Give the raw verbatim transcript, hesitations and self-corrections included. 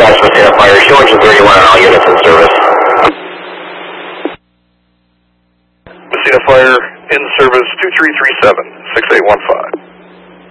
guys, Messina Fire, show engine thirty-one on all units in service. Messina Fire, in service two three three seven, six eight one five.